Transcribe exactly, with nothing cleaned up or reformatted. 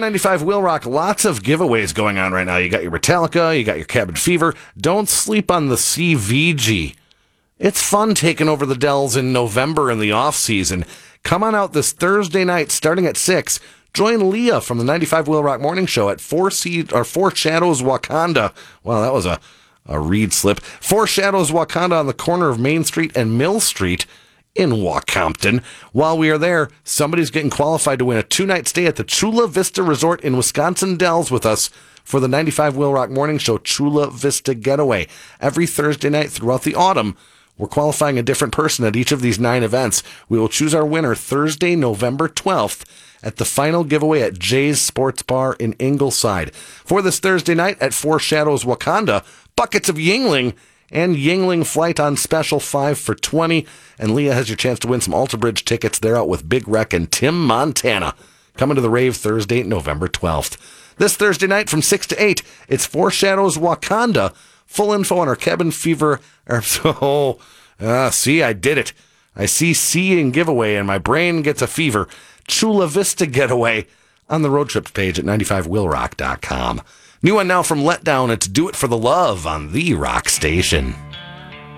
ninety-five Wheel Rock, lots of giveaways going on right now. You got your Metallica, you got your Cabin Fever. Don't sleep on the C V G. It's fun taking over the Dells in November in the off-season. Come on out this Thursday night starting at six. Join Leah from the ninety-five Wheel Rock Morning Show at Four, C- or Four Shadows Wakanda. Wow, that was a, a read slip. Four Shadows Wakanda on the corner of Main Street and Mill Street in Waucompton. While we are there, somebody's getting qualified to win a two-night stay at the Chula Vista Resort in Wisconsin Dells with us for the ninety-five Wheel Rock Morning Show Chula Vista Getaway. Every Thursday night throughout the autumn, we're qualifying a different person at each of these nine events. We will choose our winner Thursday, November twelfth at the final giveaway at Jay's Sports Bar in Ingleside. For this Thursday night at Four Shadows Wakanda, buckets of Yingling and Yingling Flight on special five for twenty. And Leah has your chance to win some Alter Bridge tickets. They're out with Big Wreck and Tim Montana. Coming to the rave Thursday, November twelfth. This Thursday night from six to eight, it's Four Shadows Wakanda. Full info on our Cabin Fever. Or, oh, uh, see, I did it. I see C in giveaway and my brain gets a fever. Chula Vista Getaway on the road trips page at ninety-five wheel rock dot com. New one now from Letdown. It's Do It for the Love on the Rock Station.